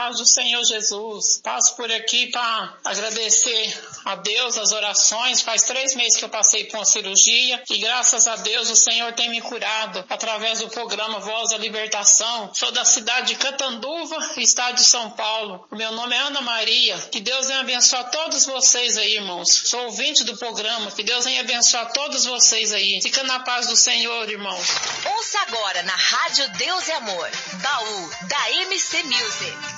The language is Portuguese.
paz do Senhor Jesus. Passo por aqui para agradecer a Deus as orações. Faz 3 meses que eu passei por uma cirurgia e graças a Deus o Senhor tem me curado através do programa Voz da Libertação. Sou da cidade de Catanduva, estado de São Paulo. O meu nome é Ana Maria. Que Deus venha abençoar todos vocês aí, irmãos. Sou ouvinte do programa. Que Deus venha abençoar todos vocês aí. Fica na paz do Senhor, irmãos. Ouça agora na Rádio Deus e Amor, Baú da MC Music.